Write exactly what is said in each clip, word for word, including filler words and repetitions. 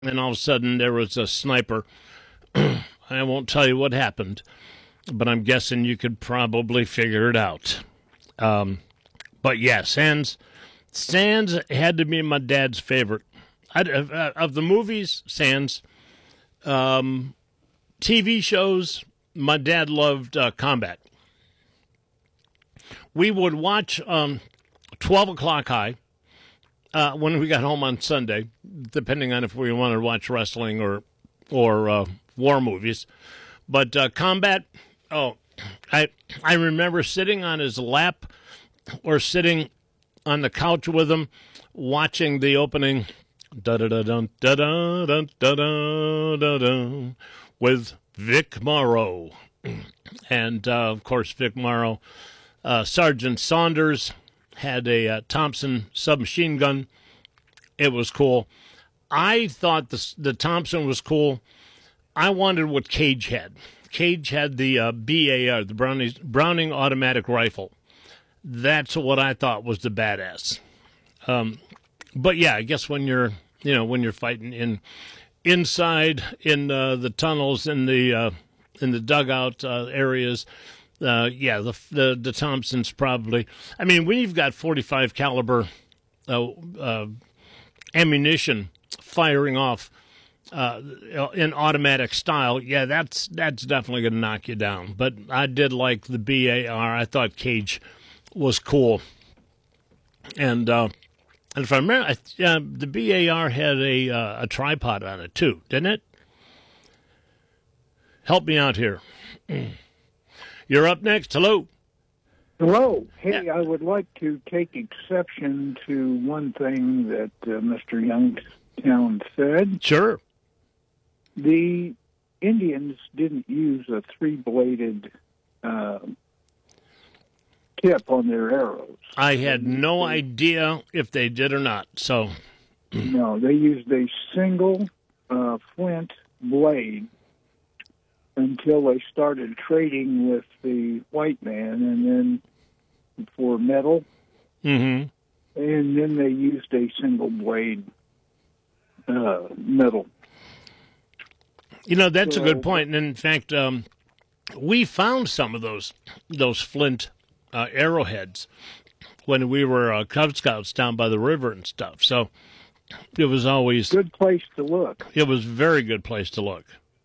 and all of a sudden there was a sniper. I won't tell you what happened, but I'm guessing you could probably figure it out. Um, but yeah, Sands, Sands had to be my dad's favorite. I, of, of the movies, Sands, um, T V shows, my dad loved uh, Combat. We would watch um, twelve o'clock high uh, when we got home on Sunday, depending on if we wanted to watch wrestling or or uh, war movies. But uh, Combat, oh, I I remember sitting on his lap or sitting on the couch with him watching the opening da da da da da da da da da da with Vic Morrow. And, uh, of course, Vic Morrow, uh, Sergeant Saunders had a uh, Thompson submachine gun. It was cool. I thought the, the Thompson was cool. I wanted what Cage had. Cage had the uh, B A R, the Browning, Browning automatic rifle. That's what I thought was the badass. Um, but, yeah, I guess when you're, you know, when you're fighting in inside in uh, the tunnels, in the uh, in the dugout uh, areas, uh, yeah, the, the the Thompson's probably. I mean, when you've got forty-five caliber uh, uh, ammunition firing off uh, in automatic style, yeah, that's that's definitely going to knock you down. But I did like the B A R. I thought Cage was cool, and. Uh, And if I remember, uh, the B A R had a uh, a tripod on it too, didn't it? Help me out here. You're up next. Hello. Hello. Hey, Yeah. I would like to take exception to one thing that uh, Mister Youngstown said. Sure. The Indians didn't use a three-bladed uh, tip on their arrows. I had no idea if they did or not. So, No, they used a single uh, flint blade until they started trading with the white man, and then for metal, mm-hmm. and then they used a single blade uh, metal. You know, that's so, a good point. And in fact, um, we found some of those those flint uh, arrowheads when we were uh, Cub Scouts down by the river and stuff. So it was always good place to look. It was a very good place to look.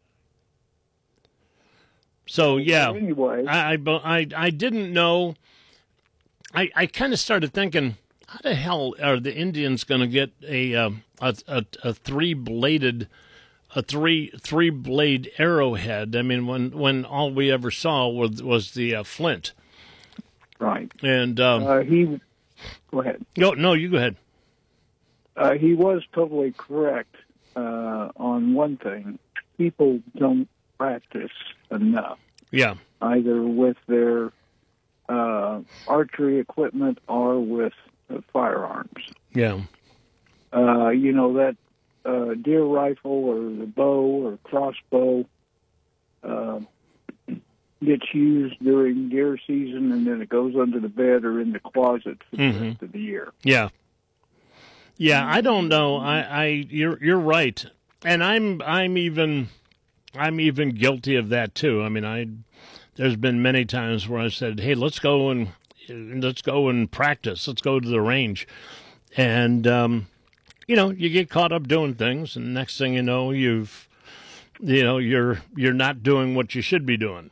So yeah, anyway, I I, I, I didn't know. I I kind of started thinking, how the hell are the Indians going to get a, um, a a a three bladed a three three blade arrowhead? I mean, when when all we ever saw was was the uh, flint. Right. And um, uh, he, go ahead. No, no, you go ahead. Uh, he was totally correct uh, on one thing. People don't practice enough. Yeah. Either with their uh, archery equipment or with uh, firearms. Yeah. Uh, you know, that uh, deer rifle or the bow or crossbow uh, gets used during deer season, and then it goes under the bed or in the closet for the mm-hmm. rest of the year. Yeah. Yeah, I don't know. I, I you're you're right. And I'm I'm even I'm even guilty of that too. I mean, I there's been many times where I said, "Hey, let's go and let's go and practice. Let's go to the range." And um, you know, you get caught up doing things, and next thing you know, you've you know, you're you're not doing what you should be doing.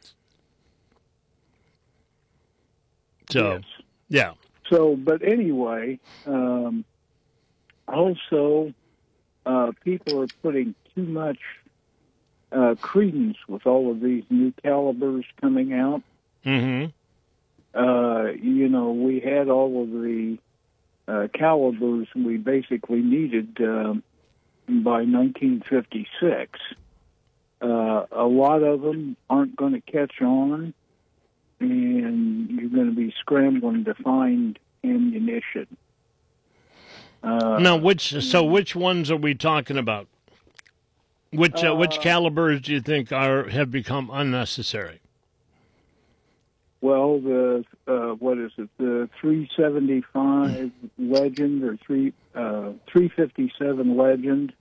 So, yes. yeah. So, but anyway, um, also, uh, people are putting too much uh, credence with all of these new calibers coming out. Mm-hmm. Uh, you know, we had all of the uh, calibers we basically needed um, by nineteen fifty-six. Uh, a lot of them aren't going to catch on, and you're going to be scrambling to find ammunition. Uh, now, which so which ones are we talking about? Which uh, which uh, calibers do you think are have become unnecessary? Well, the uh, what is it? The three seventy-five Legend or three uh, three fifty-seven Legend.